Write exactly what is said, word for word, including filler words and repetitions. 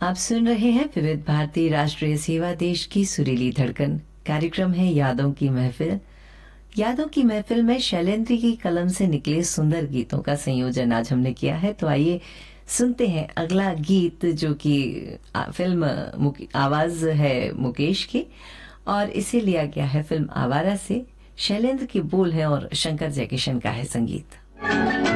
आप सुन रहे हैं विविध भारती राष्ट्रीय सेवा देश की सुरीली धड़कन। कार्यक्रम है यादों की महफिल। यादों की महफिल में शैलेंद्र की कलम से निकले सुंदर गीतों का संयोजन आज हमने किया है। तो आइए सुनते हैं अगला गीत, जो कि आ, फिल्म मुके- आवाज है मुकेश की, और इसे लिया गया है फिल्म आवारा से। शैलेंद्र के बोल हैं और शंकर जयकिशन का है संगीत।